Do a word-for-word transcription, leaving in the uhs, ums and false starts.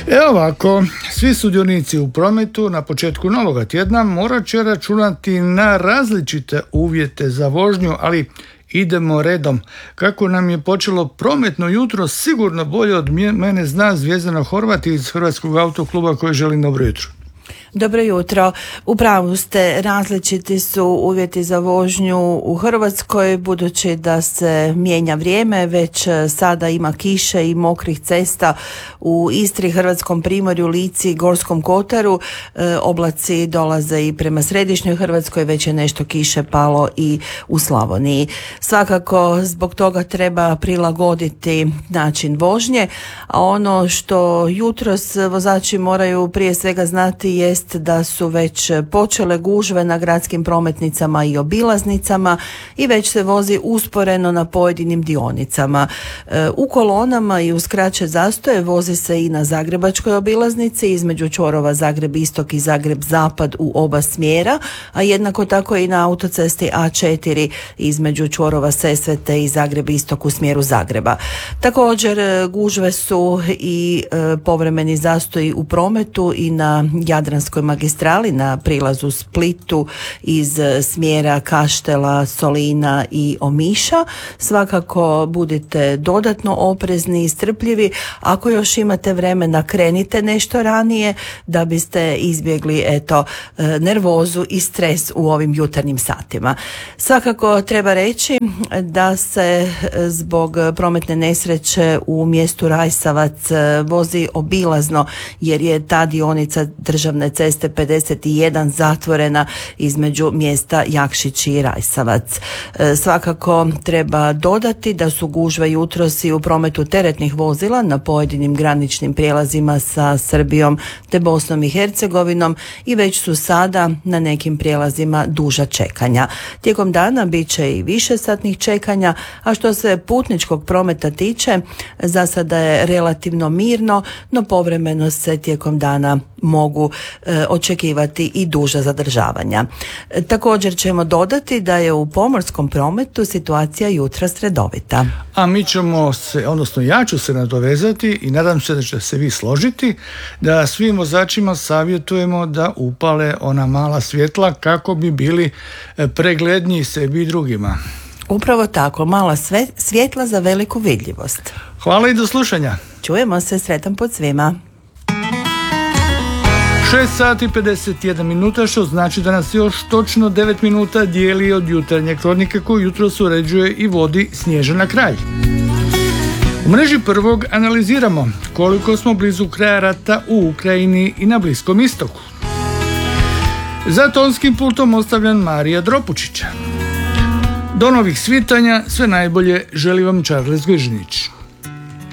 Evo ovako, svi sudionici u prometu na početku novoga tjedna morat će računati na različite uvjete za vožnju, ali idemo redom. Kako nam je počelo prometno jutro, sigurno bolje od mene zna Zvjezdana Horvat iz Hrvatskog autokluba koji želim dobro jutro. Dobro jutro. U pravu ste, različiti su uvjeti za vožnju u Hrvatskoj, budući da se mijenja vrijeme, već sada ima kiše i mokrih cesta u Istri, Hrvatskom primorju, Lici i Gorskom kotaru. E, oblaci dolaze i prema središnjoj Hrvatskoj, već je nešto kiše palo i u Slavoniji. Svakako zbog toga treba prilagoditi način vožnje, a ono što jutros vozači moraju prije svega znati jest da su već počele gužve na gradskim prometnicama i obilaznicama i već se vozi usporeno na pojedinim dionicama. E, u kolonama i uz kraće zastoje vozi se i na zagrebačkoj obilaznici između čvorova Zagreb istok i Zagreb zapad u oba smjera, a jednako tako i na autocesti A četiri između čvorova Sesvete i Zagreb istok u smjeru Zagreba. Također gužve su i e, povremeni zastoji u prometu i na Jadranskoj magistrali na prilazu Splitu iz smjera Kaštela, Solina i Omiša. Svakako budite dodatno oprezni i strpljivi. Ako još imate vremena, krenite nešto ranije da biste izbjegli eto nervozu i stres u ovim jutarnjim satima. Svakako treba reći da se zbog prometne nesreće u mjestu Rajsavac vozi obilazno, jer je ta dionica državne ceste pedeset jedan zatvorena između mjesta Jakšić i Rajsavac. E, svakako treba dodati da su gužve jutros i u prometu teretnih vozila na pojedinim graničnim prijelazima sa Srbijom te Bosnom i Hercegovinom i već su sada na nekim prijelazima duža čekanja. Tijekom dana bit će i više satnih čekanja, a što se putničkog prometa tiče, za sada je relativno mirno, no povremeno se tijekom dana mogu e, očekivati i duža zadržavanja. E, također ćemo dodati da je u pomorskom prometu situacija jutros redovita. A mi ćemo se, odnosno ja ću se nadovezati i nadam se da će se vi složiti da svim vozačima savjetujemo da upale ona mala svjetla kako bi bili pregledniji sebi i drugima. Upravo tako, mala sve, svjetla za veliku vidljivost. Hvala i do slušanja. Čujemo se, sretan put svima. šest sati pedeset jedna minuta, što znači da nas još točno devet minuta dijeli od jutarnje kronike koju jutros uređuje i vodi Snježana Kralj. U mreži prvog analiziramo koliko smo blizu kraja rata u Ukrajini i na Bliskom istoku. Za tonskim pultom ostavljan Marija Dropučića. Do novih svitanja sve najbolje želi vam Charles Gvižnić.